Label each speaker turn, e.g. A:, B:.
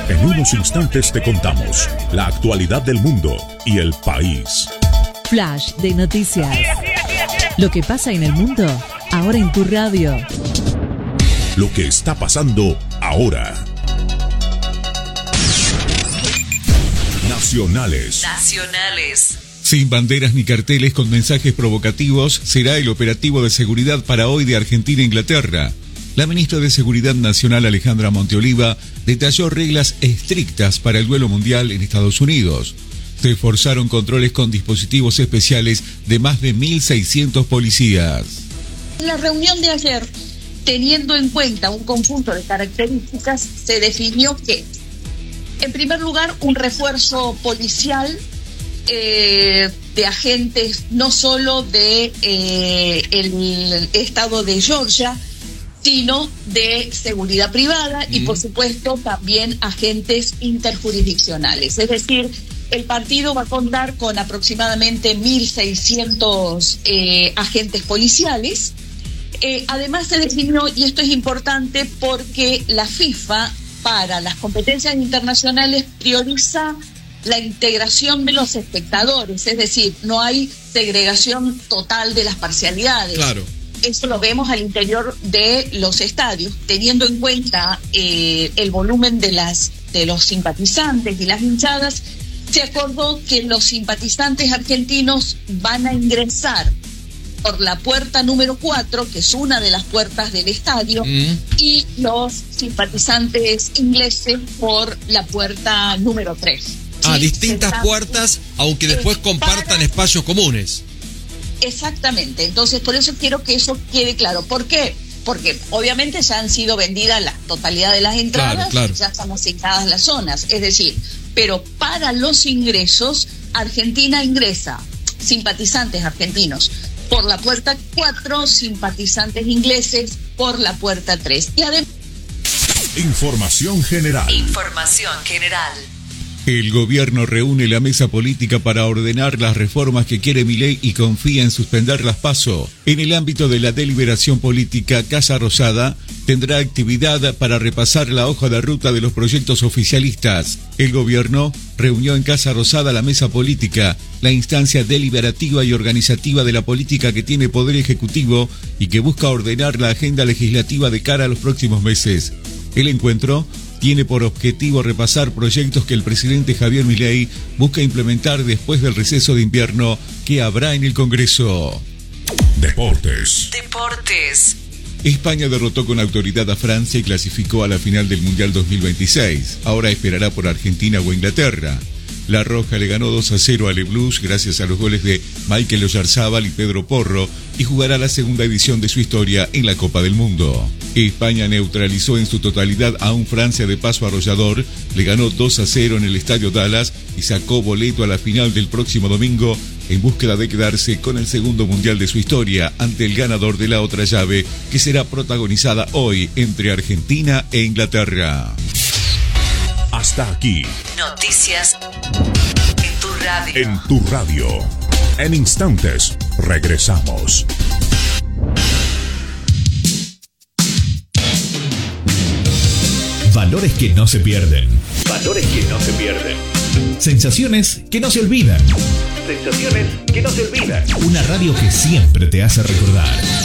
A: En unos instantes te contamos la actualidad del mundo y el país.
B: Flash de noticias. Lo que pasa en el mundo, ahora en tu radio.
A: Lo que está pasando ahora. Nacionales.
C: Sin banderas ni carteles con mensajes provocativos, será el operativo de seguridad para hoy de Argentina e Inglaterra. La ministra de Seguridad Nacional, Alejandra Monteoliva, detalló reglas estrictas para el duelo mundial en Estados Unidos. Se forzaron controles con dispositivos especiales de más de 1.600 policías.
D: En la reunión de ayer, teniendo en cuenta un conjunto de características, se definió que, en primer lugar, un refuerzo policial de agentes no solo de el estado de Georgia, sino de seguridad privada y, por supuesto, también agentes interjurisdiccionales. Es decir, el partido va a contar con aproximadamente 1.600 agentes policiales. Además se definió, y esto es importante porque la FIFA, para las competencias internacionales, prioriza la integración de los espectadores, es decir, no hay segregación total de las parcialidades.
E: Claro.
D: Eso lo vemos al interior de los estadios, teniendo en cuenta el volumen de los simpatizantes y las hinchadas. Se acordó que los simpatizantes argentinos van a ingresar por la puerta número 4, que es una de las puertas del estadio, y los simpatizantes ingleses por la puerta número 3.
E: Ah, distintas puertas, aunque después compartan espacios comunes.
D: Exactamente, entonces por eso quiero que eso quede claro. ¿Por qué? Porque obviamente ya han sido vendidas la totalidad de las entradas,
E: claro.
D: Ya están asignadas las zonas, es decir, pero para los ingresos, Argentina ingresa simpatizantes argentinos por la puerta 4, simpatizantes ingleses por la puerta 3. Y además...
A: Información general.
C: El gobierno reúne la mesa política para ordenar las reformas que quiere Milei y confía en suspender las PASO. En el ámbito de la deliberación política, Casa Rosada tendrá actividad para repasar la hoja de ruta de los proyectos oficialistas. El gobierno reunió en Casa Rosada la mesa política, la instancia deliberativa y organizativa de la política que tiene poder ejecutivo y que busca ordenar la agenda legislativa de cara a los próximos meses. El encuentro tiene por objetivo repasar proyectos que el presidente Javier Milei busca implementar después del receso de invierno que habrá en el Congreso.
A: Deportes.
C: España derrotó con autoridad a Francia y clasificó a la final del Mundial 2026. Ahora esperará por Argentina o Inglaterra. La Roja le ganó 2-0 a Le Blues gracias a los goles de Michael Oyarzábal y Pedro Porro y jugará la segunda edición de su historia en la Copa del Mundo. España neutralizó en su totalidad a un Francia de paso arrollador, le ganó 2-0 en el Estadio Dallas y sacó boleto a la final del próximo domingo en búsqueda de quedarse con el segundo Mundial de su historia ante el ganador de la otra llave que será protagonizada hoy entre Argentina e Inglaterra.
A: Hasta aquí.
F: Noticias en tu radio.
A: En tu radio. En instantes, regresamos.
G: Valores que no se pierden. Sensaciones que no se olvidan. Una radio que siempre te hace recordar.